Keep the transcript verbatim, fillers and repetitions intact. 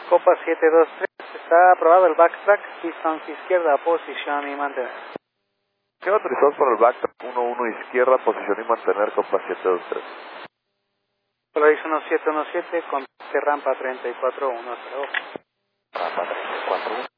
Copa siete dos tres, está aprobado el backtrack, pistons izquierda, posición y mantener. ¿Qué autorizado por el backtrack uno uno izquierda, posición y mantener, Copa siete dos tres? Polaris uno siete uno siete, con rampa treinta y cuatro uno cero. Rampa treinta y cuatro uno.